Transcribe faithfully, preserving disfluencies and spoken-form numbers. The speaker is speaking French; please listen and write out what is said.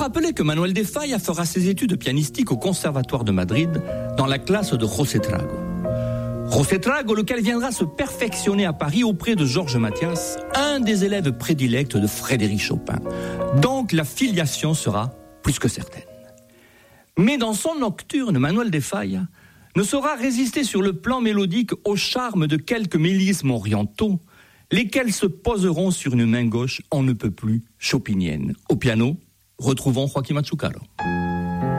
rappeler que Manuel de Falla fera ses études pianistiques au Conservatoire de Madrid dans la classe de José Trago. José Trago, lequel viendra se perfectionner à Paris auprès de Georges Mathias, un des élèves prédilects de Frédéric Chopin. Donc la filiation sera plus que certaine. Mais dans son nocturne, Manuel de Falla ne saura résister sur le plan mélodique au charme de quelques mélismes orientaux, lesquels se poseront sur une main gauche on ne peut plus chopinienne. Au piano, retrouvons Joaquín Machucaro.